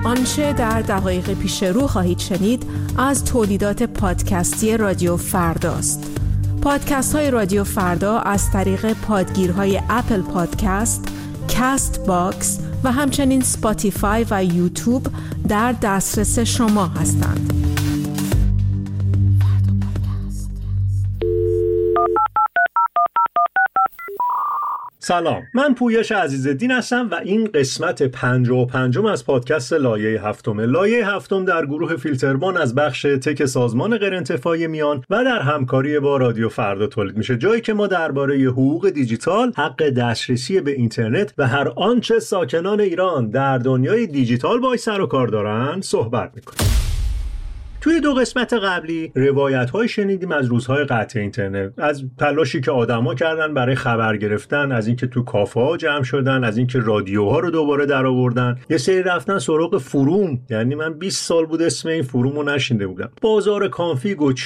آنچه در دقایق پیش رو خواهید شنید از تولیدات پادکستی رادیو فرداست. پادکست های رادیو فردا از طریق پادگیرهای اپل پادکست، کست باکس و همچنین سپاتیفای و یوتیوب در دسترس شما هستند. سلام، من پویش عزیزالدین هستم و این قسمت 55 از پادکست لایه هفتم. لایه هفتم در گروه فیلتربان از بخش تک سازمان غیرانتفاعی میان و در همکاری با رادیو فردا تولید میشه، جایی که ما درباره حقوق دیجیتال، حق دسترسی به اینترنت و هر آنچه ساکنان ایران در دنیای دیجیتال باهاش سر و کار دارن صحبت میکنیم. توی 2 قسمت قبلی روایت‌های شنیدیم از روزهای قطع اینترنت، از تلاشی که آدما کردن برای خبر گرفتن، از اینکه تو کافه‌ها جمع شدن، از اینکه رادیوها رو دوباره درآوردن، یه سری رفتن سراغ فروم، یعنی من 20 سال بود اسم این فرومو نشنیده بودم، بازار کانفیگ و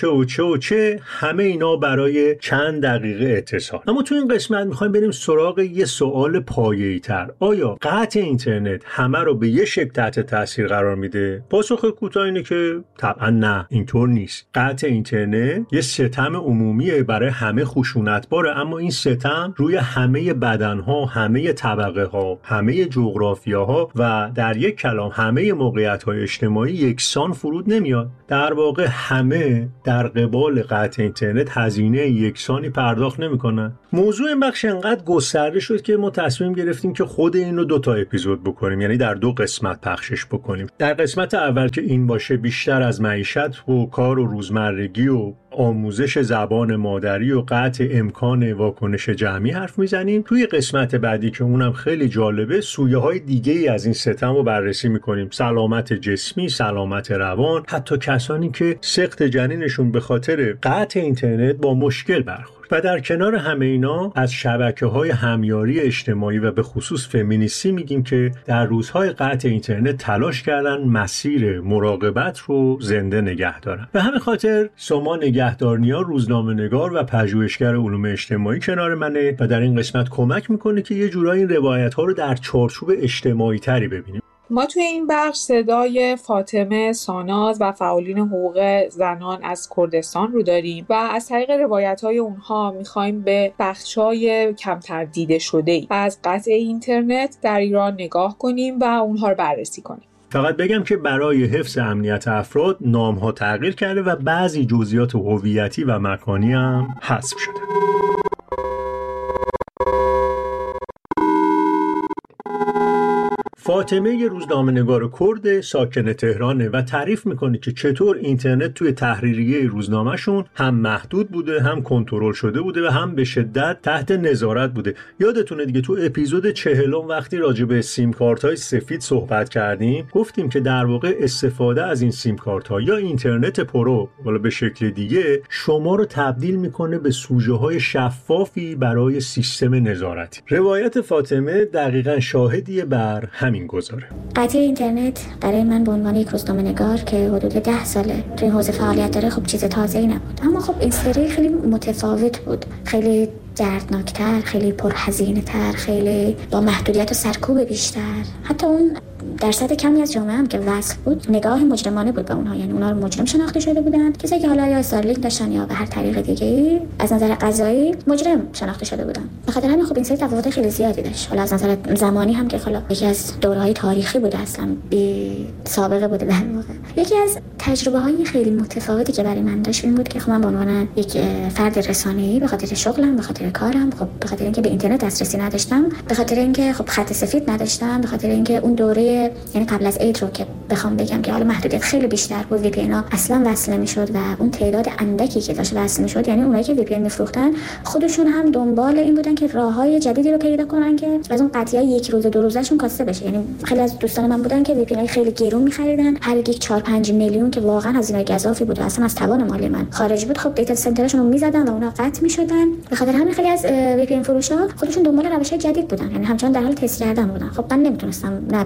چه همه اینا برای چند دقیقه اتصال. اما تو این قسمت می‌خوایم بریم سراغ یه سوال پایه‌ای‌تر: آیا قطع اینترنت همه رو به یه شکل تحت تاثیر قرار میده؟ پاسخ کوتاه اینه که نه، اینطور نیست. قطع اینترنت یه ستم عمومیه، برای همه خشونتباره، اما این ستم روی همه بدنها، همه طبقه ها، همه جغرافیاها و در یک کلام همه موقعیت‌های اجتماعی یکسان فرود نمیاد. در واقع همه در قبال قطع اینترنت هزینه یکسانی پرداخت نمی‌کنن. موضوع این بخش انقدر گسترده شد که ما تصمیم گرفتیم که خود اینو 2 تا اپیزود بکنیم، یعنی در 2 قسمت پخشش بکنیم. در قسمت اول که این باشه بیشتر از معیشت و کار و روزمرگی و آموزش زبان مادری و قطع امکان واکنش جمعی حرف میزنیم. توی قسمت بعدی که اونم خیلی جالبه، سویه های دیگه ای از این ستم رو بررسی میکنیم: سلامت جسمی، سلامت روان، حتی کسانی که سقط جنینشون به خاطر قطع اینترنت با مشکل برخورد. و در کنار همه اینا از شبکه‌های همیاری اجتماعی و به خصوص فمینیستی میگیم که در روزهای قطع اینترنت تلاش کردن مسیر مراقبت رو زنده نگه دارن. به همین خاطر سامان نگهدارنیا، روزنامه‌نگار و پژوهشگر علوم اجتماعی کنار منه و در این قسمت کمک میکنه که یه جورایی این روایت‌ها رو در چارچوب اجتماعی تری ببینیم. ما توی این بخش صدای فاطمه ساناز و فعالین حقوق زنان از کردستان رو داریم و از طریق روایت‌های اونها می‌خوایم به بخش‌های کمتر دیده شده از قطع اینترنت در ایران نگاه کنیم و اونها رو بررسی کنیم. فقط بگم که برای حفظ امنیت افراد نام‌ها تغییر کرده و بعضی جزئیات هویتی و مکانی هم حذف شده. فاطمه یه روزنامه‌نگار کرد ساکن تهرانه و تعریف میکنه که چطور اینترنت توی تحریریه روزنامه‌شون هم محدود بوده، هم کنترل شده بوده و هم به شدت تحت نظارت بوده. یادتونه دیگه تو اپیزود 40 وقتی راجع به سیم کارت‌های سفید صحبت کردیم، گفتیم که در واقع استفاده از این سیم کارت‌ها یا اینترنت پرو، ولی به شکل دیگه، شما رو تبدیل میکنه به سوژه‌های شفافی برای سیستم نظارتی. روایت فاطمه دقیقاً شاهدیه بر همین گذاره. قطع اینترنت برای من به عنوان یک روزنامه‌نگار که حدود 10 ساله توی حوزه فعالیت داره خب چیز تازه‌ای نبود، اما خب این سری خیلی متفاوت بود، خیلی دردناکتر، خیلی پرهزینه‌تر، خیلی با محدودیت و سرکوب بیشتر. حتی اون درصد کمی از جامعه هم که وصل بود نگاه مجرمانه بود به اونها، یعنی اونها رو مجرم شناخته شده بودند، کسایی که حالا یا استارلینک داشتن یا به هر طریق دیگه از نظر قضایی مجرم شناخته شده بودن. به خاطر همین خب این سری تفاوت خیلی زیادی داشت. حالا از نظر زمانی هم که حالا یکی از دوره‌های تاریخی بوده، اصلا بی سابقه بوده در واقع. یکی از تجربه‌های خیلی متفاوتی که برای من داشت این بود که خب من به عنوان یک فرد رسانه‌ای به خاطر شغلم، به خاطر کارم، خب به خاطر اینکه به اینترنت دسترسی نداشتم، به خاطر اینکه خب خط سفید نداشتم، به خاطر اینکه اون دوره یعنی قبل از عید رو که بخوام بگم که حالا محدودیت خیلی بیشتر بود، وی پی ان اصلا وصل نمی‌شد و اون تعداد اندکی که داشت وصل می‌شد، یعنی اونایی که وی پی ان می‌فروختن خودشون هم دنبال این بودن که راه‌های جدیدی رو پیدا کنن که از اون قطعی‌های یک روز دو روزشون کاسته بشه. یعنی خیلی از دوستان من بودن که وی پی ان خیلی گرون می‌خریدن، هر یک 4-5 میلیون که واقعا هزینه گزافی بود و اصلا از توان مالی من خارج بود. خب دیتا سنترشون رو می‌زدن و اونا قطع می‌شدن. به خاطر همین خیلی از وی پی ان فروشا خودشون دنبال روش‌های جدید بودن، یعنی همچنان در حال تست کردن بودن. خب من نمی‌تونستم نه به اینا اعتماد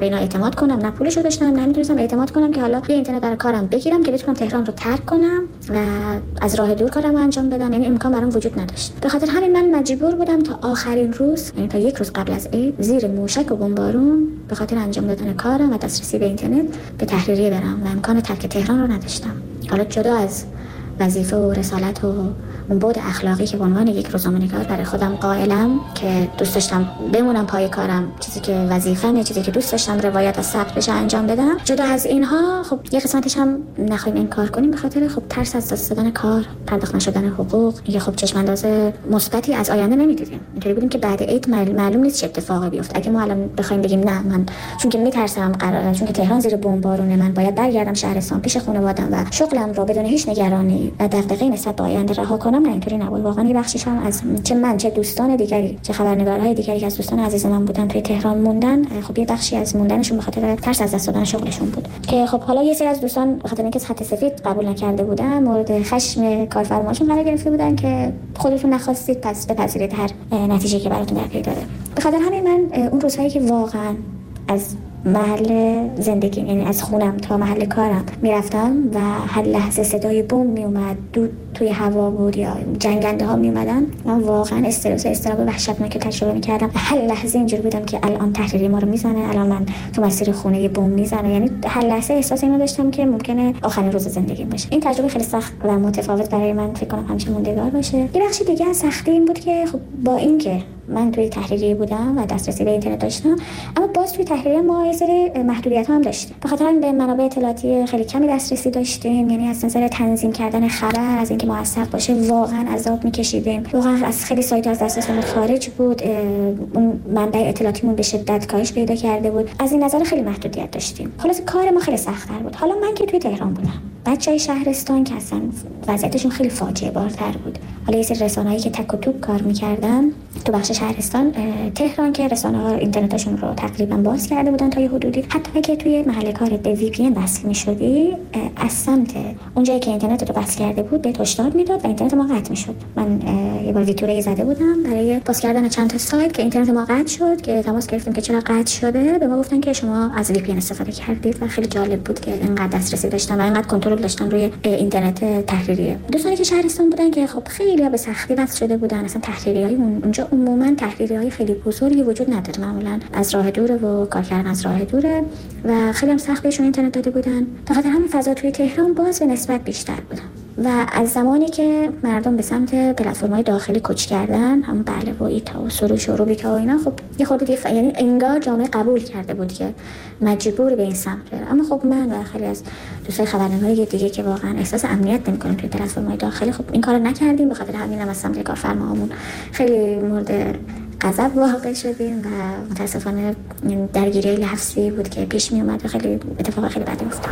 اعتماد کنم، نه پولشو داشتم، نه میتونستم اعتماد کنم که حالا یه اینترنت برای کارم بگیرم که بتونم تهران رو ترک کنم و از راه دور کارم انجام بدم. یعنی امکان برام وجود نداشت. به خاطر همین من مجبور بودم تا آخرین روز، یعنی تا یک روز قبل از عید، زیر موشک و بمبارون به خاطر انجام دادن کارم و دسترسی به اینترنت به تحریریه برم و امکان ترک تهران رو نداشتم. حالا جدا از وظیفه و رسالت و اون بعد اخلاقی که به عنوان یک روزنامه‌نگار برای خودم قائلم که دوست داشتم بمونم پای کارم، چیزی که وظیفه‌مه، چیزی که دوست داشتم روایت و ثبت بشه انجام بدم، جدا از اینها خب یه قسمتش هم نخوایم انکار کنیم به خاطر خب ترس از دست دادن کار، پرداخت نشدن حقوق، یه خب چشم انداز مثبتی از آینده نمی‌دیدیم. اینطوری بودیم که بعد عید معلوم نیست چه اتفاقی بیفته. اگه ما الان بخوایم بگیم نه من چون که میترسم چون که تهران زیر بمبارونه، من باید برگردم شهرستان پیش خانواده‌ام و شغلم رو بدون هیچ نگرانی و دغدغه‌ای نسبت به آینده رها کنم، نه اینطوری نبود. واقعا یه بخشیش هم از چه من چه دوستان دیگری، چه خبرنگارهای دیگری که از دوستان عزیز من بودن توی تهران موندن، خب یه بخشی از موندنشون به خاطر ترس از دست دادن شغلشون بود که خب حالا یه سری از دوستان به خاطر اینکه خط سفید قبول نکرده بودن مورد خشم کارفرماشون قرار گرفته بودن که خودتون نخواستید پس بپذیرید هر نتیجه‌ای که براتون در پی داره. به خاطر همین من اون روزهایی که واقعا از محل زندگی، یعنی از خونم تا محل کارم میرفتم و هر لحظه صدای بمب میومد، دود توی هوا بود یا جنگنده ها میومدن، من واقعا استرس و اضطراب وحشتناک تجربه میکردم. هر لحظه اینجوری بودم که الان تحریری ما رو میزنه، الان من تو مسیر خونه یه بمب میزنه. یعنی هر لحظه احساس اینو داشتم که ممکنه آخرین روز زندگیم باشه. این تجربه خیلی سخت و متفاوت برای من فکر کنم همیشه موندگار باشه. یه بخش دیگه از سختی این بود که خب با اینکه من توی تحریریه بودم و دسترسی به اینترنت داشتم، اما باز توی تحریریه ما یه سری محدودیت‌ها هم داشتیم. به خاطر به منابع اطلاعاتی خیلی کمی دسترسی داشتیم، یعنی از نظر تنظیم کردن خبر، از اینکه موثق باشه، واقعا عذاب می‌کشیدیم. واقعا از خیلی سایت‌ها از دسترسمون خارج بود. اون منبع اطلاعاتیمون به شدت کاهش پیدا کرده بود. از این نظر خیلی محدودیت داشتیم. خلاص کار ما خیلی سخت‌تر بود. حالا من که توی تهران بودم، بچه‌های شهرستان که اصلا وضعیتشون خیلی فاجعه بارتر بود. حالا یه سری رسانه‌ای که تک و توک کار می‌کردن تو بخش شهرستان، تهران که رسانه‌ها اینترنتشون رو تقریبا باز کرده بودن تا یه حدودی، حتی که توی محل کارت به وی پی ان وصل می‌شدی، از سمت اونجایی که اینترنت رو بس کرده بود به هشدار میداد و اینترنت ما قطع می‌شد. من یه بار ویتوره زده بودم برای باز کردن چند تا سایت که اینترنت ما قطع شد، که تماس گرفتیم که چرا قطع شده، به ما گفتن که شما از وی پی ان استفاده کردید و خیلی جالب بود که اینقدر دسترسی داشتن و اینقدر کنترل داشتن روی اینترنت تحریریه. دوستانی که شهرستان بودن که خب خیلی به سختی وصل شده بودن، اصلا تحریریای اونجا عموما تحریریای خیلی بزرگی وجود نداره، معمولا از راه دوره و کار کردن از راه دوره و خیلی هم سخت بهشون اینترنت داده بودن. به خاطر همین فضا توی تهران باز به نسبت بیشتر بود و از زمانی که مردم به سمت پلتفرم‌های داخلی کوچ کردن، هم بله و ایتا و سروش و روبیکا و اینا، خب یه خورده یعنی انگار جامعه قبول کرده بود که مجبور به این سمت بره. اما خب من و خیلی از دوستای خبرنگارای دیگه که واقعا احساس امنیت نمی‌کنیم توی پلتفرم‌های داخلی، خب این کارو نکردیم. به خاطر همین هم از سمت کارفرماهامون خیلی مورد غضب واقع شدیم و متاسفانه درگیری لفظی بود که پیش می اومد و خیلی اتفاق خیلی بدی افتاد.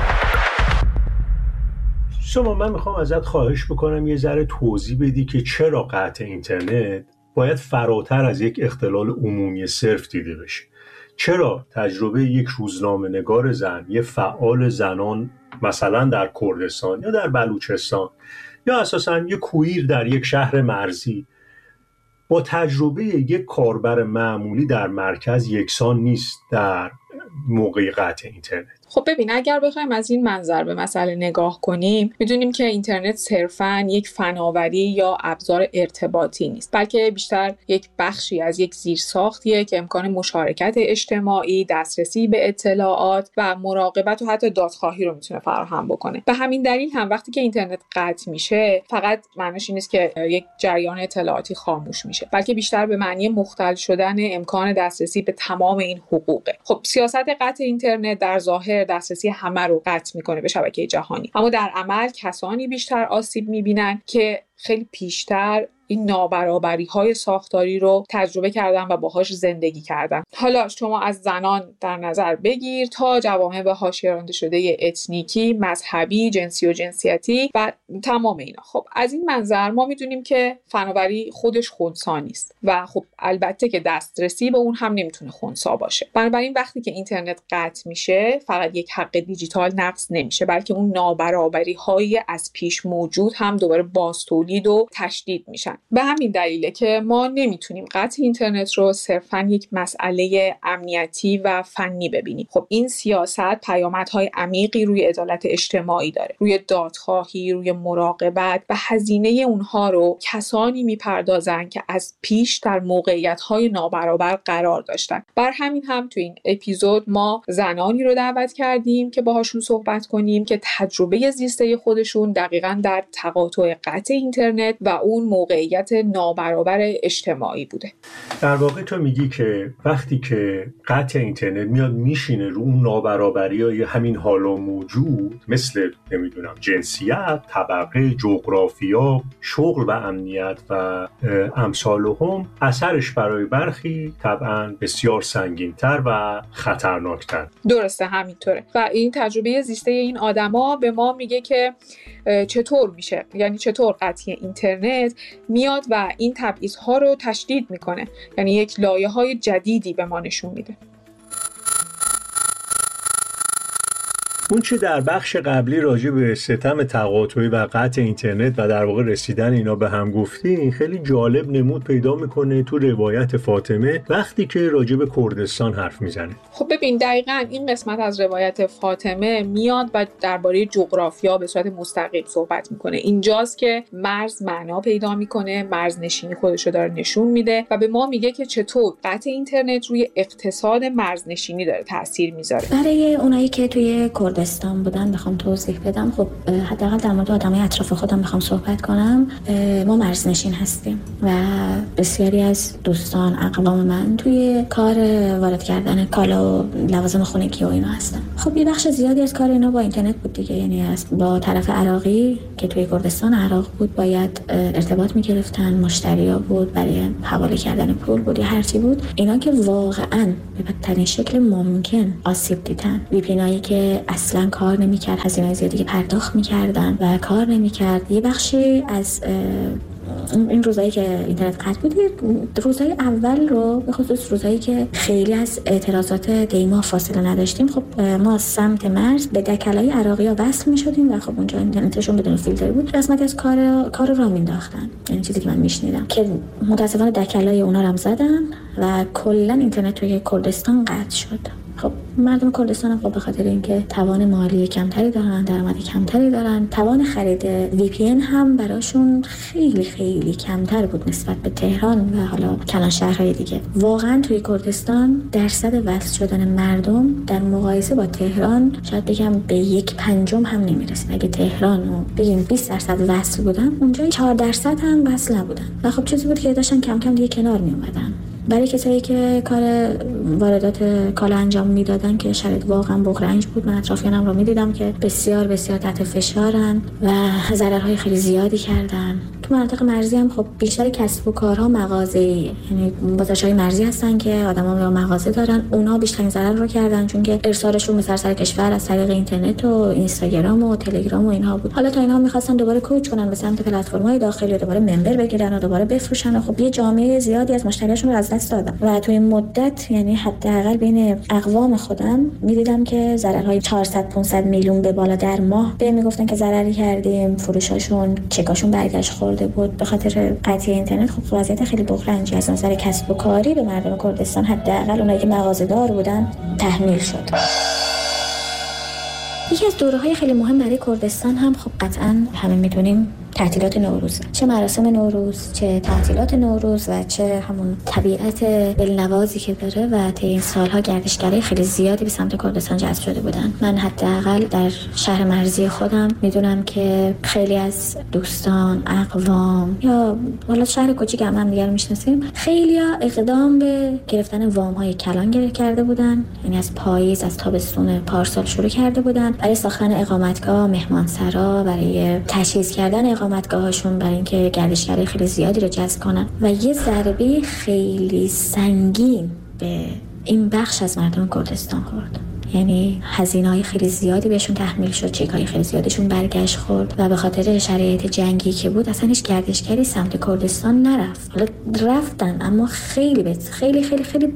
شما من میخوام ازت خواهش بکنم یه ذره توضیح بدی که چرا قطع اینترنت باید فراتر از یک اختلال عمومی صرف دیده بشه. چرا تجربه یک روزنامه‌نگار زن، یه فعال زنان مثلا در کردستان یا در بلوچستان یا اساساً یک کویر در یک شهر مرزی با تجربه یک کاربر معمولی در مرکز یکسان نیست در موقع قطع اینترنت؟ خب ببین، اگر بخوایم از این منظر به مسئله نگاه کنیم، میدونیم که اینترنت صرفاً یک فناوری یا ابزار ارتباطی نیست، بلکه بیشتر یک بخشی از یک زیرساختیه که امکان مشارکت اجتماعی، دسترسی به اطلاعات و مراقبت و حتی دادخواهی رو میتونه فراهم بکنه. به همین دلیل هم وقتی که اینترنت قطع میشه، فقط معنیش این نیست که یک جریان اطلاعاتی خاموش میشه، بلکه بیشتر به معنی مختل شدن امکان دسترسی به تمام این حقوقه. خب سیاست قطع اینترنت در ظاهر دسترسی همه رو قطع میکنه به شبکه جهانی، اما در عمل کسانی بیشتر آسیب میبینن که خیلی پیشتر این نابرابری‌های ساختاری رو تجربه کردن و باهاش زندگی کردن. حالا شما از زنان در نظر بگیر تا جوامع به حاشیه رانده شده اتنیکی، مذهبی، جنسی و جنسیتی و تمام اینا. خب از این منظر ما میدونیم که فناوری خودش خنثی نیست و خب البته که دسترسی به اون هم نمیتونه خنثی باشه. بنابراین وقتی که اینترنت قطع میشه، فقط یک حق دیجیتال نقض نمیشه، بلکه اون نابرابری‌های از پیش موجود هم دوباره باز تولید تولید و تشدید میشن. به همین دلیله که ما نمیتونیم قطع اینترنت رو صرفاً یک مسئله امنیتی و فنی ببینیم. خب این سیاست پیامدهای عمیقی روی عدالت اجتماعی داره، روی دادخواهی، روی مراقبت و هزینه اونها رو کسانی میپردازن که از پیش در موقعیت‌های نابرابر قرار داشتن. بر همین هم تو این اپیزود ما زنانی رو دعوت کردیم که باهاشون صحبت کنیم که تجربه زیسته خودشون دقیقاً در تقاطع قطع اینترنت و اون موقعیت نابرابر اجتماعی بوده. در واقع تو میگی که وقتی که قطع اینترنت میاد میشینه رو اون نابرابری‌های همین حالا موجود، مثل نمیدونم جنسیت، طبقه، جغرافیا، شغل و امنیت و امثالهم، اثرش برای برخی طبعاً بسیار سنگین‌تر و خطرناکتر. درسته، همینطوره. و این تجربه زیسته این آدما به ما میگه که چطور میشه، یعنی چطور قطعی اینترنت میاد و این تبعیض‌ها رو تشدید میکنه، یعنی یک لایه‌های جدیدی به ما نشون میده. اون چه در بخش قبلی راجع به ستم تقاطعی و قطع اینترنت و در واقع رسیدن اینا به هم گفتیم، خیلی جالب نمود پیدا میکنه تو روایت فاطمه وقتی که راجع به کردستان حرف میزنه. خب ببین، دقیقاً این قسمت از روایت فاطمه میاد و درباره جغرافیا به صورت مستقیم صحبت میکنه. اینجاست که مرز معنا پیدا میکنه، مرزنشینی خودشو داره نشون میده و به ما میگه که چطور قطع اینترنت روی اقتصاد مرزنشینی داره تاثیر میذاره. برای اونایی که توی کردستان بودن بخوام توضیح بدم، خب حداقل در مورد آدمای اطراف خودم بخوام صحبت کنم، ما مرزنشین هستیم و بسیاری از دوستان اقوام من توی کار وارد کردن کالا و لوازم خانگی و اینا هستن. خب یه بخش زیادی از کار اینا با اینترنت بود دیگه، یعنی با طرف عراقی که توی کردستان عراق بود باید ارتباط می‌گرفتن، مشتری‌ها بود، برای حواله کردن پول بود یا هر چی بود. اینا که واقعاً به بدترین شکل ممکن آسیب دیدن. وی‌پی‌نایی که اصلا کار نمی‌کرد، هزینه زیادی که پرداخت می‌کردن و کار نمی‌کرد. یه بخشی از این روزایی که اینترنت قطع بود، روزای اول رو به خصوص روزایی که خیلی از اعتراضات دیما فاصله نداشتیم، خب ما سمت مرز به دکلای عراقی‌ها وصل می‌شدیم و خب اونجا اینترنتشون بدون فیلتر بود، قسمت از کار را مینداختن. یعنی چیزی که من میشنیدم که متأسفانه دکلای اونا رو هم زدن و کلا اینترنت توی کردستان قطع شد. خب مردم کردستان هم به خاطر اینکه توان مالی کمتری دارن، درآمد کمتری دارن، توان خرید VPN هم براشون خیلی خیلی کمتر بود نسبت به تهران و حالا کلان شهرهای دیگه. واقعا توی کردستان درصد وصل شدن مردم در مقایسه با تهران شاید بگم به 1/5 هم نمیرسه. اگه تهران رو بگیم 20% وصل بودن، اونجا 4% هم وصل نبودن و خب چیزی بود که داشتن کم کم دیگه کنار می اومدن. برای کسایی که کار واردات کالا انجام میدادن که شرایط واقعا بغرنج بود، من اطرافیانم رو میدیدم که بسیار بسیار تحت فشارن و ضررهای خیلی زیادی کردن. تو مناطق مرزی هم خب بیشتر کسب و کارها مغازه‌ای، یعنی بازارهای مرزی هستن که آدما مغازه دارن، اونا بیشترین ضرر رو کردن چون که ارسالشون به سراسر کشور از طریق اینترنت و اینستاگرام و تلگرام و اینها بود. حالا تا اینها می‌خواستن دوباره کوچ کنن به سمت پلتفرم‌های داخلی، دوباره ممبر بگیرن و دوباره بفروشن و خب یه جامعه زیادی از مشتریاشون رو از دست دادن و توی مدت، یعنی حداقل بین اقوام خودم می‌دیدم که ضررهای 400-500 میلیون به بالا در ماه به میگفتن که ضرری کردیم، فروشاشون چکاشون برگشت خورده بود به خاطر قطعی اینترنت. خب وضعیت خیلی بحرانی از نظر کسب و کاری به مردم کردستان، حداقل اونایی که مغازه‌دار بودن، تحمیل شد. یکی از دوره‌های خیلی مهم برای کردستان هم خب قطعاً همه می‌دونیم تعطیلات نوروز، چه مراسم نوروز، چه تعطیلات نوروز و چه همون طبیعت دلنوازی که داره و طی این سالها گردشگرای خیلی زیادی به سمت کردستان جذب شده بودن. من حداقل در شهر مرزی خودم میدونم که خیلی از دوستان، اقوام یا حالا شهر کوچیک هم دیگه رو میشناسیم، خیلی‌ها اقدام به گرفتن وام‌های کلان کرده بودن، یعنی از پاییز، از تابستون پارسال شروع کرده بودن برای ساختن اقامتگاه، مهمانسرا، برای تجهیز کردن اقامتگاهاشون، برای اینکه گردشگرای خیلی زیادی رو جذب کنن و یه ضربه خیلی سنگین به این بخش از مردم کردستان خورد. یعنی هزینه‌های خیلی زیادی بهشون تحمیل شد، چک‌های خیلی زیادیشون برگشت خورد و به خاطر شرایط جنگی که بود اصلا هیچ گردشگری سمت کردستان نرفت. حالا رفتن اما خیلی خیلی خیلی خیلی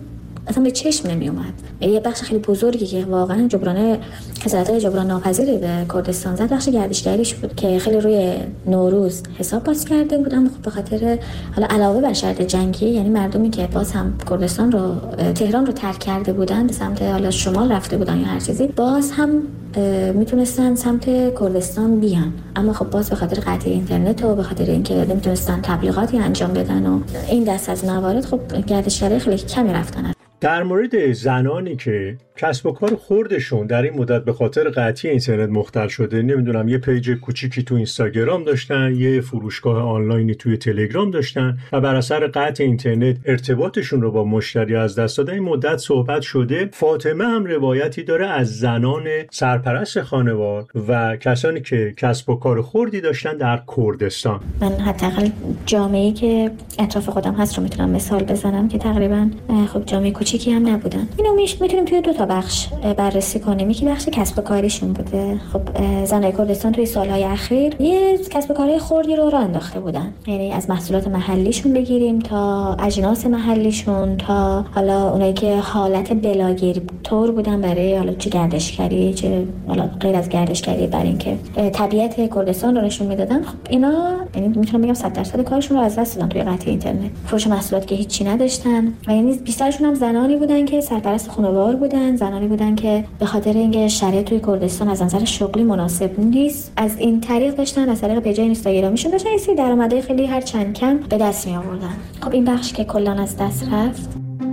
اصلا به چشم نمی اومد. یه بخش خیلی بزرگی که واقعا خسارت‌های جبران ناپذیری به کردستان زد بخش گردشگریش بود که خیلی روی نوروز حساب باز کرده بود، اما خب به خاطر حالا علاوه بر شرط جنگی، یعنی مردمی که باز هم کردستان رو تهران رو ترک کرده بودن، به سمت حالا شمال رفته بودن یا هر چیزی، باز هم میتونستن سمت کردستان بیان، اما خب باز به خاطر قطع اینترنت و به خاطر اینکه نمیتونستن تبلیغاتی انجام بدن و این دست از موارد، خب گردشگرای خیلی کمی رفتن. در مورد زنانی که کسب و کار خردشون در این مدت به خاطر قطعی اینترنت مختل شده، نمیدونم یه پیج کوچیکی تو اینستاگرام داشتن، یه فروشگاه آنلاینی توی تلگرام داشتن و بر اثر قطع اینترنت ارتباطشون رو با مشتری از دست دادن، این مدت صحبت شده. فاطمه هم روایتی داره از زنان سرپرست خانوار و کسانی که کسب و کار خردی داشتن در کردستان. من حداقل جامعه‌ای که اطراف خودم هست رو میتونم مثال بزنم که تقریبا خب جامعه کوچیکی هم نبودن. اینو میتونیم توی دو تا بخش بررسی کنیم. یکی بخش کسب و کاریشون بوده. خب زنای کردستان توی سالهای اخیر یه کسب و کاری خردی رو راه انداخته بودن، یعنی از محصولات محلیشون بگیریم تا اجناس محلیشون تا حالا اونایی که حالت بلاگیر طور بودن برای حالا چه گردشگری چه حالا غیر از گردشگری، برای اینکه طبیعت کردستان رو نشون میدادن. خب اینا یعنی میتونم بگم 100% کارشون رو از دست دادن توی قطع اینترنت. فروش محصولات که هیچی نداشتن و یعنی بیشترشون هم زنانی بودن که سرپرست خانوار بودن، زنانی بودن که به خاطر اینکه شرایط توی کردستان از نظر شغلی مناسب نیست، از این طریق داشتن از طریق پیج اینستاگرامیشون داشتن این سری درآمدهای خیلی هر چند کم به دست می آوردن. خب این بخش که کلا از دست رفت.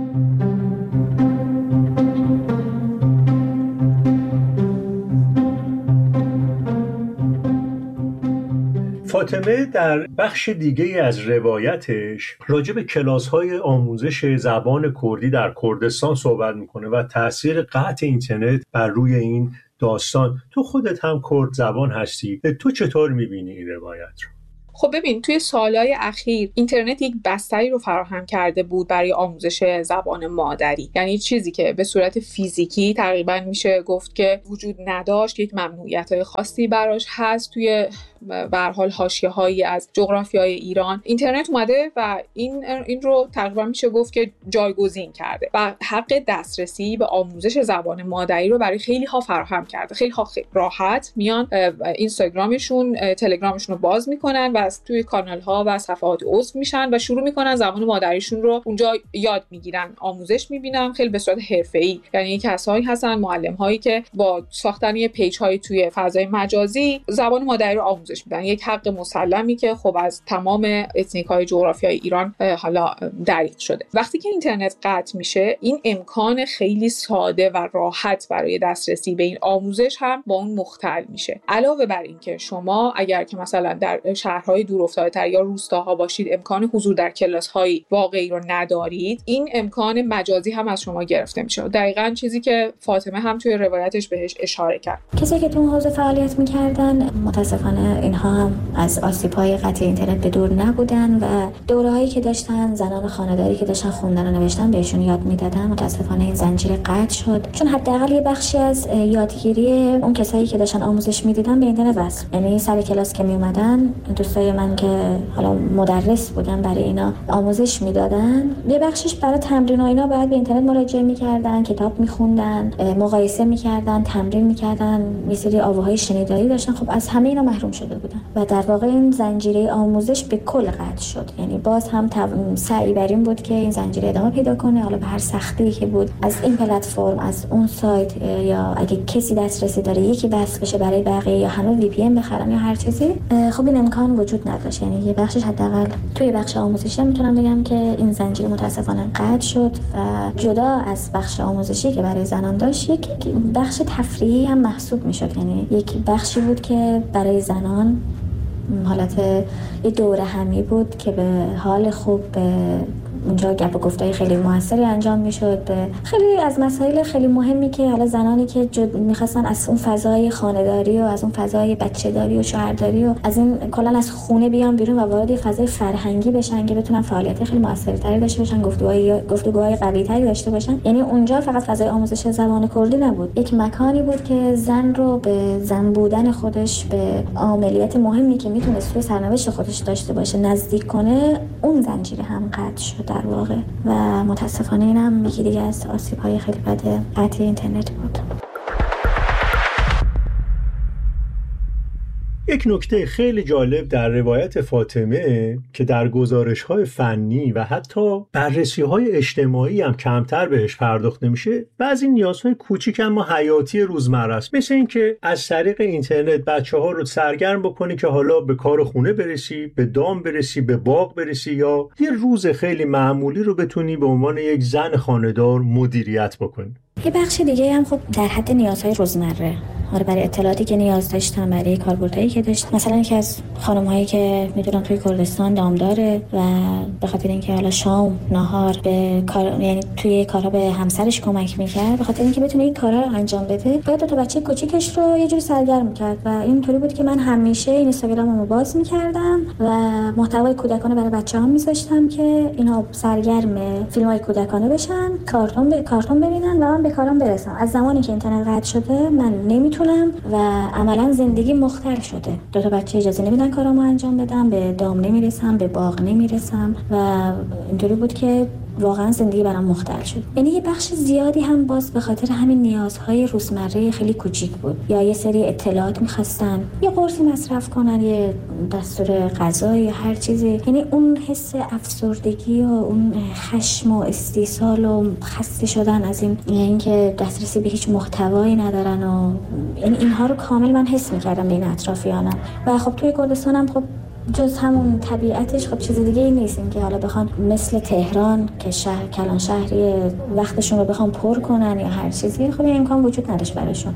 فاطمه در بخش دیگه از روایتش راجع به کلاس‌های آموزش زبان کردی در کردستان صحبت میکنه و تأثیر قطع اینترنت بر روی این داستان. تو خودت هم کرد زبان هستی، تو چطور میبینی این روایت رو؟ خب ببین، توی سالهای اخیر اینترنت یک بستری رو فراهم کرده بود برای آموزش زبان مادری، یعنی چیزی که به صورت فیزیکی تقریبا میشه گفت که وجود نداشت، یک ممنوعیت‌های خاصی براش هست. توی به هر حال حاشیه‌هایی از جغرافیای ایران اینترنت اومده و این رو تقریبا میشه گفت که جایگزین کرده و حق دسترسی به آموزش زبان مادری رو برای خیلی ها فراهم کرده. خیلی ها راحت میان اینستاگرامشون، تلگرامشون رو باز میکنن و توی کانال ها و صفحات عضو میشن و شروع میکنن زبان مادریشون رو اونجا یاد میگیرن، آموزش میبینن، خیلی به صورت حرفه‌ای. یعنی کسایی هستن، معلم هایی که با ساختن یه پیج های توی فضای مجازی زبان مادری رو آموزش میدن. یک حق مسلمی که خب از تمام اتنیک های جغرافیای ایران حالا دریغ شده. وقتی که اینترنت قطع میشه، این امکان خیلی ساده و راحت برای دسترسی به این آموزش هم با اون مختل میشه. علاوه بر این که شما اگر که مثلا در شهرهای دورافتاده‌تر یا روستاها باشید، امکان حضور در کلاس‌های واقعی رو ندارید، این امکان مجازی هم از شما گرفته میشه. دقیقاً چیزی که فاطمه هم توی روایتش بهش اشاره کرد. کسی که تو حوزه فعالیت می‌کردن متاسفانه اینها هم از آسیب‌های قطع اینترنت به دور نبودن و دوره‌هایی که داشتن، زنان خانه‌داری که داشتن خوندن و نوشتن بهشون یاد میدادن. متاسفانه این زنجیره قطع شد، چون حداقل یه بخشی از یادگیری اون کسایی که داشتن آموزش میدیدن به اینترنت وصل. یعنی سر کلاس که میومدن، دوستای من که حالا مدرس بودن برای اینا آموزش میدادن، یه بخشش برای تمرین و اینا باید به اینترنت مراجعه میکردن، کتاب میخوندن، مقایسه میکردن، تمرین میکردن، یه سری آواهای شنیداری داشتن. خب از همه اینا محروم شده بودن و در واقع این زنجیره آموزش به کل قطع شد. یعنی باز هم سعی بر این بود که این زنجیره ادامه پیدا کنه، حالا به هر سختی که بود، از این پلتفرم، از اون سایت، یا اگه کسی دسترسی داره یکی وصل بشه برای بقیه، یا همه وی پی ان بخرن یا هر چیزی. خب این امکان وجود نداشت. یعنی یه بخشش حداقل توی بخش آموزشی میتونم بگم که این زنجیره متاسفانه قطع شد و جدا از بخش آموزشی که برای زنان داشت، یک بخش تفریحی هم محسوب میشد. یعنی یک بخشی بود که برای زنان حالت یه دوره همی بود که به حال خوب به اونجا گپ و گفتای خیلی موثری انجام میشد به خیلی از مسائل خیلی مهمی که حالا زنانی که میخواستن از اون فضای خانه‌داری و از اون فضای بچه‌داری و شوهرداری و از این کلا از خونه بیان بیرون و وارد فضای فرهنگی بشن که بتونن فعالیت خیلی موثرتری داشته باشن، گفتگوهای قوی‌تری داشته باشن. یعنی اونجا فقط فضای آموزش زبان کردی نبود، یک مکانی بود که زن رو به زن بودن خودش، به عملیات مهمی که میتونه توی سرنوشت خودش داشته باشه نزدیک کنه. اون زنجیره هم قطع شد در واقع و متاسفانه اینم یکی دیگه از آسیب‌های خیلی بد قطع اینترنت بود. یک نکته خیلی جالب در روایت فاطمه که در گزارش‌های فنی و حتی بررسی‌های اجتماعی هم کمتر بهش پرداخته میشه، بعضی نیازهای کوچیک اما حیاتی روزمره است، مثل اینکه از طریق اینترنت بچه‌ها رو سرگرم بکنی که حالا به کار خونه برسی، به دام برسی، به باغ برسی، یا یه روز خیلی معمولی رو بتونی به عنوان یک زن خانه‌دار مدیریت بکنی. یه بخش دیگه هم خب در حد نیازهای روزمره، برای اطلاعاتی که نیاز داشتم، برای کاربردهایی که داشتم. مثلا یکی از خانم‌هایی که میدونم توی کردستان دام داره و به خاطر اینکه حالا شام نهار به کار، یعنی توی کارها به همسرش کمک می‌کرد، به خاطر اینکه بتونه این کارا رو انجام بده، باید دو تا بچه کوچیکش رو یه جوری سرگرم می‌کرد و اینطوری بود که من همیشه اینستاگراممو باز می‌کردم و محتوای کودکانه برای بچه‌ها می‌ذاشتم که اینا سرگرم فیلم‌های کودکانه بشن، کارتون ببینن و من به کارم برسم. از زمانی که اینترنت قطع شده من نمی‌تونم و عملا زندگی مختل شده. دو تا بچه اجازه نمیدن کارامو انجام بدم، به دام نمیرسم، به باغ نمیرسم و اینطوری بود که واقعا زندگی برام مختل شد. یعنی یه بخش زیادی هم باز به خاطر همین نیازهای روزمره خیلی کوچیک بود، یا یه سری اطلاعات می‌خواستن، یه قرصی مصرف کنن، یه دستور غذایی، هر چیزی. یعنی اون حس افسردگی و اون خشم و استیصال و خسته شدن از اینکه دسترسی به هیچ محتوایی ندارن و یعنی اینها رو کامل من حس می‌کردم بین اطرافیانم. و خب توی کردستانم خب جز همون طبیعتش خب چیز دیگه ای نیست، این که حالا بخوان مثل تهران که کلان شهری وقتشون رو بخوان پر کنن یا هر چیزی، خب این امکان وجود نداشت براشون.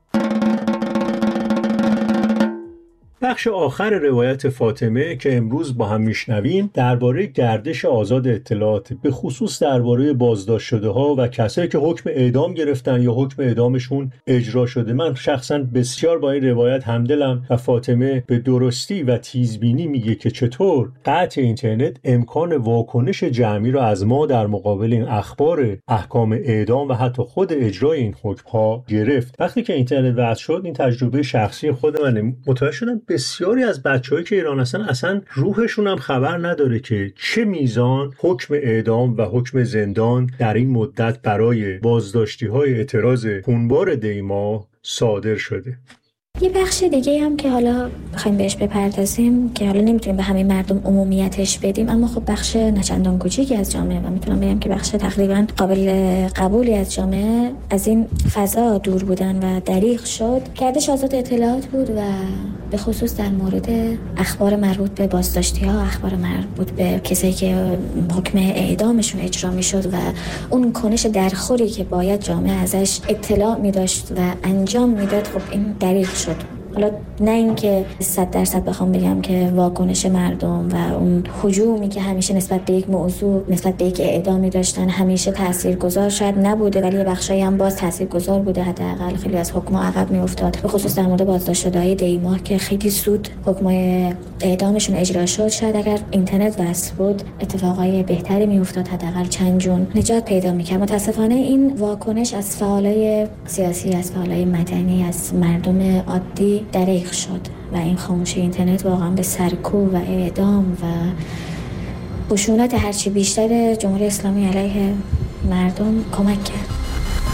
بخش آخر روایت فاطمه که امروز با هم میشنویم درباره گردش آزاد اطلاعات، به خصوص درباره بازداشت شده ها و کسایی که حکم اعدام گرفتن یا حکم اعدامشون اجرا شده. من شخصا بسیار با این روایت همدلم و فاطمه به درستی و تیزبینی میگه که چطور قطع اینترنت امکان واکنش جمعی رو از ما در مقابل این اخبار احکام اعدام و حتی خود اجرای این حکم ها گرفت. وقتی که اینترنت وصل شد، این تجربه شخصی خود من، متوجه شدم بسیاری از بچه‌هایی که ایران هستن اصلا روحشون هم خبر نداره که چه میزان حکم اعدام و حکم زندان در این مدت برای بازداشتی‌های اعتراض خونبار دیما صادر شده. یه بخش دیگه هم که حالا بخوایم بهش بپردازیم که حالا نمیتونیم به همه مردم عمومیتش بدیم، اما خب بخش نچندان کوچیکی از جامعه و میتونم بگم که بخش تقریبا قابل قبولی از جامعه از این فضا دور بودن و دریغ شد. گردش آزاد اطلاعات بود و به خصوص در مورد اخبار مربوط به بازداشتی‌ها، اخبار مربوط به کسایی که حکم اعدامشون اجرا میشد و اون کنش درخوری که باید جامعه ازش اطلاع می‌داشت و انجام میداد، خب این دریغ شد. حالا نه اینکه 100% بخوام بگم که واکنش مردم و اون هجومی که همیشه نسبت به یک موضوع، نسبت به یک اعدامی داشتن همیشه تاثیرگذار شاید نبوده، ولی بخشایی هم باز تاثیرگذار بوده. حداقل خیلی از حکم‌ها عقب میافتاد، به خصوص در مورد بازداشت شده‌های دیما که خیلی زود حکم‌های اعدامشون اجرا شد. شاید اگر اینترنت وصل بود اتفاقای بهتری میافتاد، حداقل چند جون نجات پیدا می‌کرد. متأسفانه این واکنش از فعالای سیاسی، از فعالای مدنی، از مردم عادی دریغ شد و این خاموشی اینترنت واقعا به سرکوب و اعدام و خشونت هرچی بیشتر جمهوری اسلامی علیه مردم کمک کرد.